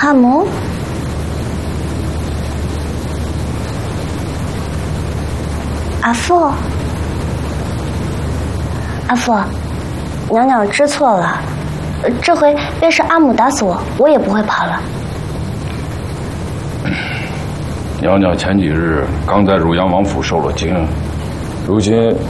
哈姆，阿父，阿父，娘娘知错了，这回便是阿姆打死我，我也不会跑了。 娘娘前几日刚在汝阳王府受了惊，如今